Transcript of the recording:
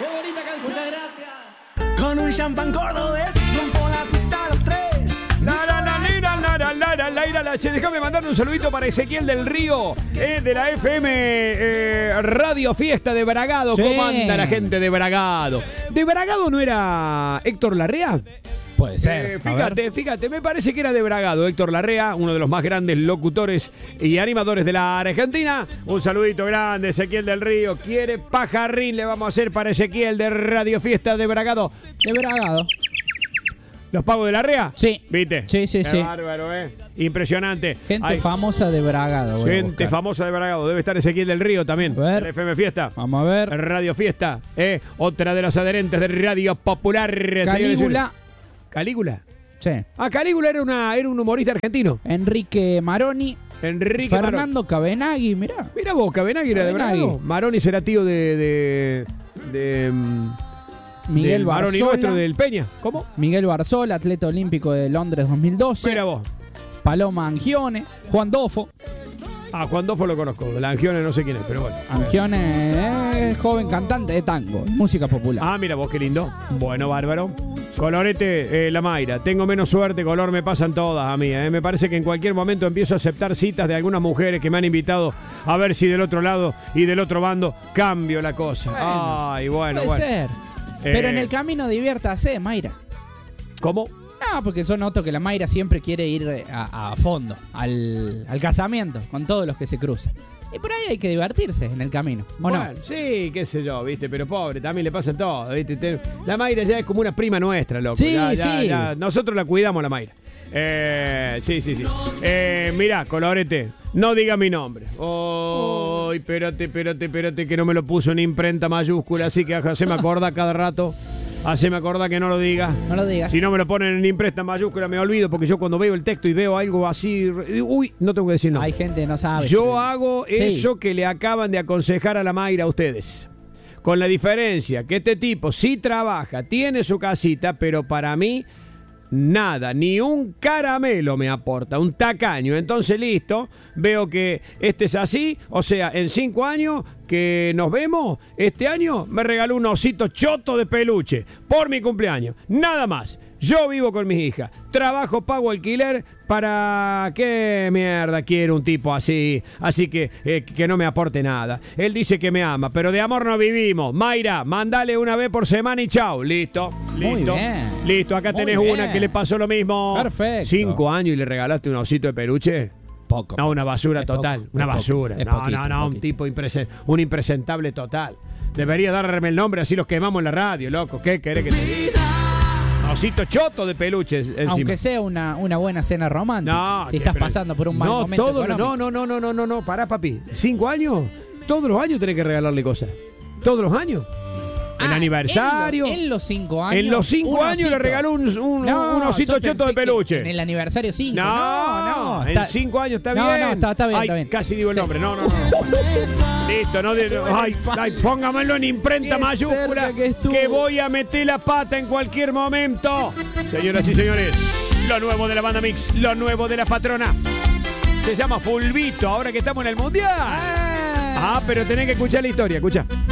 ¡Qué bonita canción! Muchas gracias. Con un champán cordobés, rompo la pista a los tres. Che, déjame mandarle un saludito para Ezequiel del Río, de la FM Radio Fiesta de Bragado. Sí. ¿Cómo anda la gente de Bragado? ¿De Bragado no era Héctor Larrea? Puede ser. Fíjate, me parece que era de Bragado, Héctor Larrea, uno de los más grandes locutores y animadores de la Argentina. Un saludito grande, Ezequiel del Río. ¿Quiere pajarrín? Le vamos a hacer para Ezequiel de Radio Fiesta de Bragado. De Bragado. ¿Los pagos de Larrea? Sí. ¿Viste? Sí. Qué bárbaro, Impresionante. Gente famosa de Bragado. Gente famosa de Bragado. Debe estar Ezequiel del Río también. A ver. En FM Fiesta. Vamos a ver. Radio Fiesta. Otra de los adherentes de Radio Popular. Calígula. ¿Calígula? Sí. Calígula era un humorista argentino. Enrique Maroni. Fernando Cabenagui, mirá. Mirá vos, Cabenagui era de Bragado. Maroni será tío de Miguel Barzola. Maroni nuestro del Peña. ¿Cómo? Miguel Barzola, atleta olímpico de Londres 2012. Mira vos. Paloma Angione. Juan Dofo. Juan Dofo lo conozco. La Angione no sé quién es, pero bueno. Angione es joven cantante de tango, música popular. Mira vos, qué lindo. Bueno, bárbaro. Colorete, la Mayra. Tengo menos suerte, color me pasan todas a mí. Me parece que en cualquier momento empiezo a aceptar citas de algunas mujeres que me han invitado a ver si del otro lado y del otro bando cambio la cosa. Bueno. Puede ser. Pero en el camino diviértase, Mayra. ¿Cómo? Porque yo noto que la Mayra siempre quiere ir a fondo, al casamiento, con todos los que se cruzan. Y por ahí hay que divertirse en el camino, ¿o no? Sí, qué sé yo, ¿viste? Pero pobre, también le pasa todo, ¿viste? La Mayra ya es como una prima nuestra, loco. Sí, ya, nosotros la cuidamos, la Mayra. Sí. Mirá, Colorete, no diga mi nombre. Espérate, que no me lo puso en imprenta mayúscula, así que haceme acordar cada rato. Haceme acordar que no lo diga. No lo digas. Si no me lo ponen en imprenta mayúscula me olvido, porque yo cuando veo el texto y veo algo así, no tengo que decir no. Hay gente que no sabe. Yo hago eso que le acaban de aconsejar a la Mayra a ustedes. Con la diferencia que este tipo sí trabaja, tiene su casita, pero para mí nada, ni un caramelo me aporta, un tacaño. Entonces, listo, veo que este es así, o sea, en 5 años que nos vemos, este año me regaló un osito choto de peluche por mi cumpleaños, nada más. Yo vivo con mis hijas, trabajo, pago alquiler, ¿para qué mierda quiero un tipo así? Así que no me aporte nada. Él dice que me ama, pero de amor no vivimos. Mayra, mandale una vez por semana y chau. Listo. Muy bien. Listo, acá tenés una que le pasó lo mismo. Perfecto. 5 años y le regalaste un osito de peluche. Poco. No, una basura total. Poco, una basura. No, un tipo un impresentable total. Debería darme el nombre, así los quemamos en la radio, loco. ¿Qué querés que te diga? Osito choto de peluches encima. Aunque sea una buena cena romántica. No, si estás pasando por un mal momento económico. No, pará, papi. 5 años, todos los años tenés que regalarle cosas. Todos los años. El aniversario. En los 5 años. En los 5 años le regaló un osito choto de peluche. En el aniversario 5. No. En 5 años está bien. No, está bien. Casi digo el nombre. No. Listo, no. Póngamelo en imprenta mayúscula. Que voy a meter la pata en cualquier momento. Señoras y señores, lo nuevo de la banda Mix, lo nuevo de la patrona. Se llama Fulvito, ahora que estamos en el mundial. Pero tenés que escuchar la historia, escucha.